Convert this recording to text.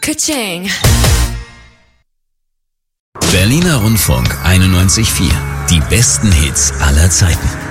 Ka-ching. Berliner Rundfunk 91.4. Die besten Hits aller Zeiten.